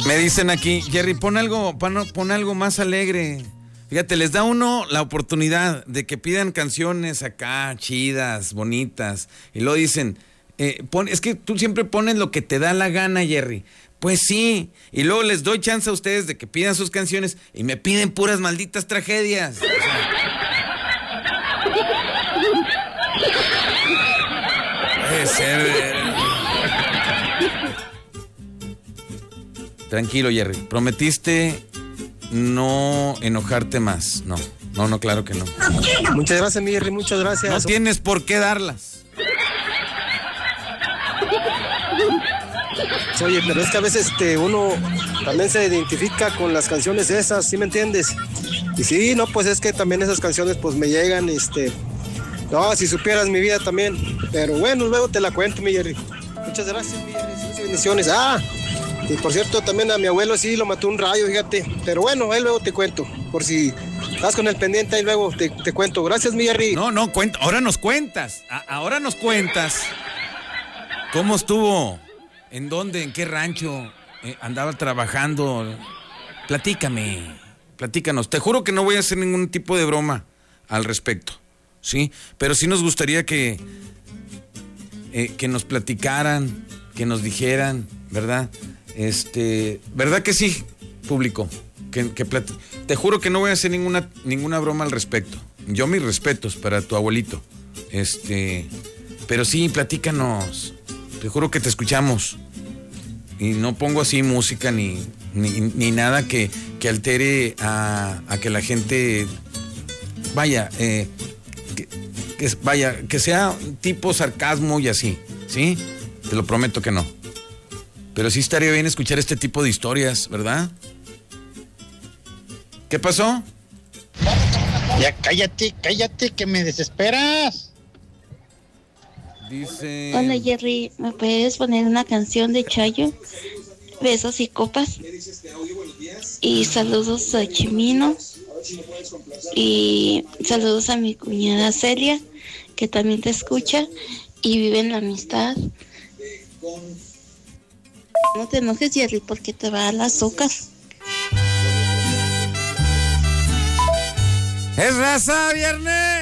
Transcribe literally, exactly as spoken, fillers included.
Me dicen aquí, Jerry, pon algo, pon, pon algo más alegre. Fíjate, les da uno la oportunidad de que pidan canciones acá, chidas, bonitas. Y luego dicen, eh, pon, es que tú siempre pones lo que te da la gana, Jerry. Pues sí. Y luego les doy chance a ustedes de que pidan sus canciones y me piden puras malditas tragedias. O sea, puede ser. Eh. Tranquilo, Jerry. Prometiste no enojarte más. No, no, no, claro que no. Muchas gracias, mi Jerry, muchas gracias. No tienes por qué darlas. Oye, pero es que a veces este, uno también se identifica con las canciones esas, ¿sí me entiendes? Y sí, no, pues es que también esas canciones pues me llegan, este... No, si supieras mi vida también. Pero bueno, luego te la cuento, mi Jerry. Muchas gracias, mi Jerry. Muchas bendiciones. Ah, y por cierto, también a mi abuelo sí lo mató un rayo, fíjate. Pero bueno, ahí luego te cuento. Por si estás con el pendiente, ahí luego te, te cuento. Gracias, mi Jerry. No, no, cuenta. Ahora nos cuentas. A- ahora nos cuentas. ¿Cómo estuvo? ¿En dónde? ¿En qué rancho? Eh, ¿Andaba trabajando? Platícame. Platícanos. Te juro que no voy a hacer ningún tipo de broma al respecto. ¿Sí? Pero sí nos gustaría que, eh, que nos platicaran, que nos dijeran, ¿verdad? Este, ¿verdad que sí, público? Que, que plati- Te juro que no voy a hacer ninguna, ninguna broma al respecto. Yo mis respetos para tu abuelito. Este, pero sí, platícanos. Te juro que te escuchamos. Y no pongo así música ni, ni, ni nada que, que altere a, a que la gente vaya, eh, que, que, vaya, que sea tipo sarcasmo y así, ¿sí? Te lo prometo que no. Pero sí estaría bien escuchar este tipo de historias, ¿verdad? ¿Qué pasó? Ya cállate, cállate, que me desesperas. Dice... Hola Jerry, ¿me puedes poner una canción de Chayo? Besos y copas. Y saludos a Chimino. Y saludos a mi cuñada Celia, que también te escucha y vive en la amistad. No te enojes, Jerry, porque te va a las azúcar. ¡Es raza, viernes!